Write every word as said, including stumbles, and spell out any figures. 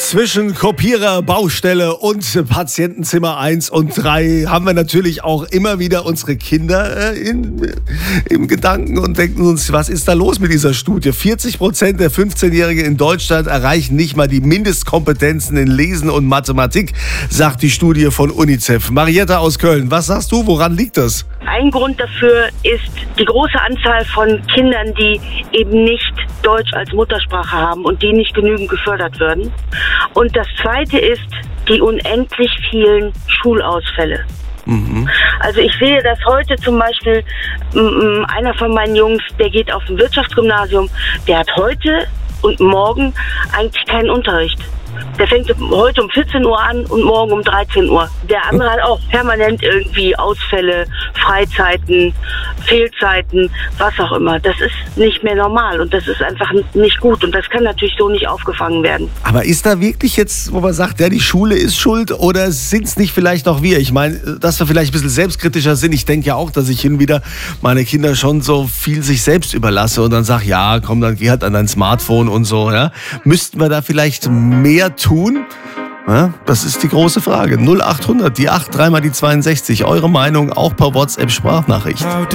Zwischen Kopierer, Baustelle und Patientenzimmer eins und drei haben wir natürlich auch immer wieder unsere Kinder äh, in, im Gedanken und denken uns, was ist da los mit dieser Studie? vierzig Prozent der fünfzehnjährigen in Deutschland erreichen nicht mal die Mindestkompetenzen in Lesen und Mathematik, sagt die Studie von UNICEF. Marietta aus Köln, was sagst du, woran liegt das? Ein Grund dafür ist die große Anzahl von Kindern, die eben nicht Deutsch als Muttersprache haben und die nicht genügend gefördert werden. Und das Zweite ist die unendlich vielen Schulausfälle. Mhm. Also ich sehe das heute zum Beispiel, m- einer von meinen Jungs, der geht auf ein Wirtschaftsgymnasium, der hat heute und morgen eigentlich keinen Unterricht. Der fängt heute um vierzehn Uhr an und morgen um dreizehn Uhr. Der andere hat auch permanent irgendwie Ausfälle, Freizeiten, Fehlzeiten, was auch immer. Das ist nicht mehr normal und das ist einfach nicht gut und das kann natürlich so nicht aufgefangen werden. Aber ist da wirklich jetzt, wo man sagt, ja, die Schule ist schuld oder sind es nicht vielleicht auch wir? Ich meine, dass wir vielleicht ein bisschen selbstkritischer sind. Ich denke ja auch, dass ich hin und wieder meine Kinder schon so viel sich selbst überlasse und dann sage, ja, komm, dann geh halt an dein Smartphone und so. Ja? Müssten wir da vielleicht mehr tun? Ja, das ist die große Frage. null acht hundert, die acht, dreimal die zweiundsechzig. Eure Meinung auch per WhatsApp-Sprachnachricht.